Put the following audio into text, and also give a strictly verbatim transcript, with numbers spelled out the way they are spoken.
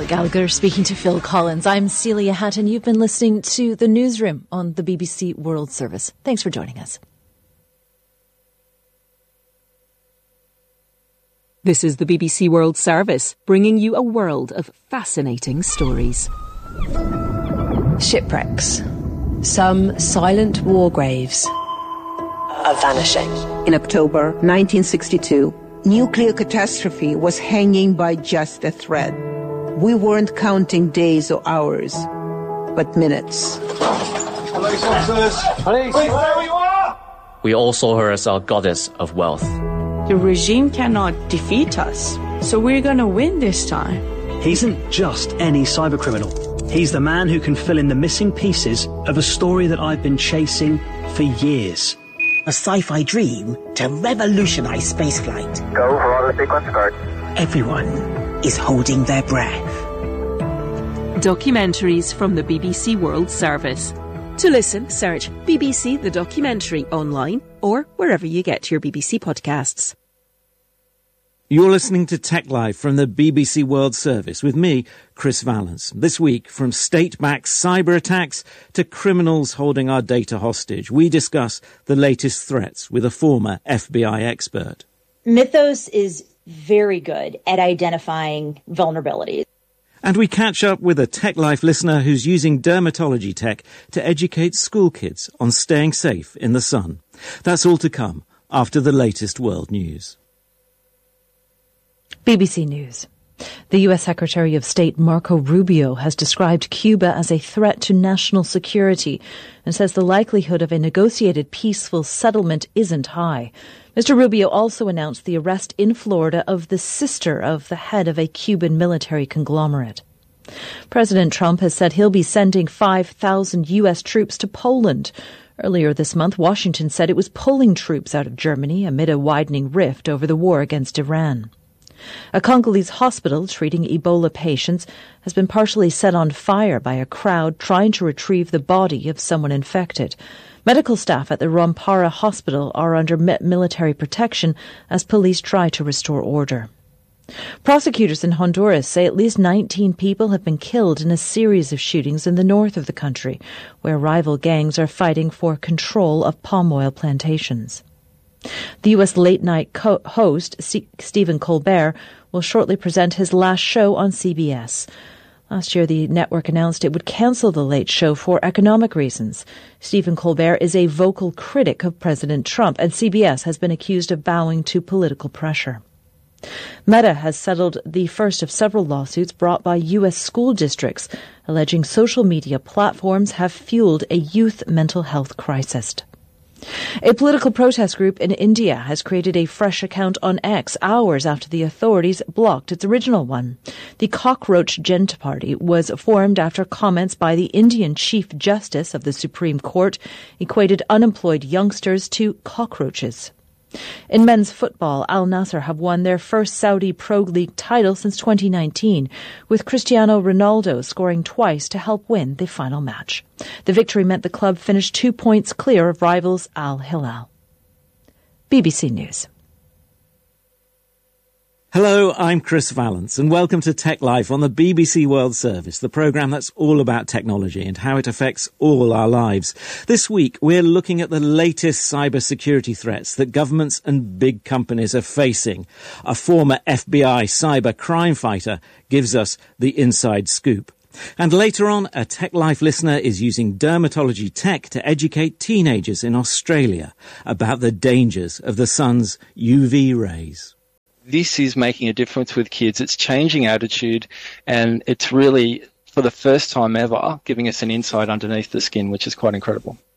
Gallagher speaking to Phil Collins. I'm Celia Hatton. You've been listening to The Newsroom on the B B C World Service. Thanks for joining us. This is the B B C World Service, bringing you a world of fascinating stories. Shipwrecks. Some silent war graves are vanishing. In October nineteen sixty-two, nuclear catastrophe was hanging by just a thread. We weren't counting days or hours, but minutes. Police officers! Police! Police, there you are! We all saw her as our goddess of wealth. The regime cannot defeat us, so we're going to win this time. He isn't just any cybercriminal. He's the man who can fill in the missing pieces of a story that I've been chasing for years. A sci-fi dream to revolutionize spaceflight. Go for auto sequence start. Everyone is holding their breath. Documentaries from the B B C World Service. To listen, search B B C The Documentary online or wherever you get your B B C podcasts. You're listening to Tech Live from the B B C World Service with me, Chris Valence. This week, from state-backed cyber attacks to criminals holding our data hostage, we discuss the latest threats with a former F B I expert. Mythos is very good at identifying vulnerabilities. And we catch up with a Tech Life listener who's using dermatology tech to educate school kids on staying safe in the sun. That's all to come after the latest world news. B B C News. The U S Secretary of State Marco Rubio has described Cuba as a threat to national security and says the likelihood of a negotiated peaceful settlement isn't high. Mister Rubio also announced the arrest in Florida of the sister of the head of a Cuban military conglomerate. President Trump has said he'll be sending five thousand U S troops to Poland. Earlier this month, Washington said it was pulling troops out of Germany amid a widening rift over the war against Iran. A Congolese hospital treating Ebola patients has been partially set on fire by a crowd trying to retrieve the body of someone infected. Medical staff at the Rwampara hospital are under military protection as police try to restore order. Prosecutors in Honduras say at least nineteen people have been killed in a series of shootings in the north of the country, where rival gangs are fighting for control of palm oil plantations. The U S late-night co- host, C- Stephen Colbert, will shortly present his last show on C B S. Last year, the network announced it would cancel The Late Show for economic reasons. Stephen Colbert is a vocal critic of President Trump, and C B S has been accused of bowing to political pressure. Meta has settled the first of several lawsuits brought by U S school districts, alleging social media platforms have fueled a youth mental health crisis. A political protest group in India has created a fresh account on X hours after the authorities blocked its original one. The Cockroach Janata Party was formed after comments by the Indian Chief Justice of the Supreme Court equated unemployed youngsters to cockroaches. In men's football, Al Nassr have won their first Saudi Pro League title since twenty nineteen, with Cristiano Ronaldo scoring twice to help win the final match. The victory meant the club finished two points clear of rivals Al Hilal. B B C News. Hello, I'm Chris Valence, and welcome to Tech Life on the B B C World Service, the programme that's all about technology and how it affects all our lives. This week, we're looking at the latest cybersecurity threats that governments and big companies are facing. A former F B I cyber crime fighter gives us the inside scoop. And later on, a Tech Life listener is using dermatology tech to educate teenagers in Australia about the dangers of the sun's U V rays. This is making a difference with kids. It's changing attitude, and it's really, for the first time ever, giving us an insight underneath the skin, which is quite incredible.